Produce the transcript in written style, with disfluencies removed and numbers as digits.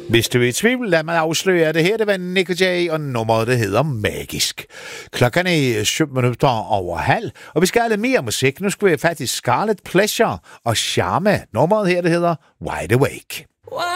Hvis du er i tvivl, lad mig afsløre det her. Det var Nick Jay, og nummeret det hedder Magisk. Klokken er 7:07, og vi skal have lidt mere musik. Nu skal vi faktisk Scarlet Pleasure og Charme. Nummeret her det hedder Wide Awake.